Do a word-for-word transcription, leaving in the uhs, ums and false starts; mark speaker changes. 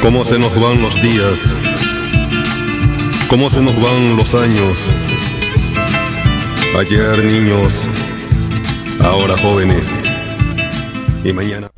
Speaker 1: Cómo se nos van los días, cómo se nos van los años. Ayer niños, ahora jóvenes, y mañana...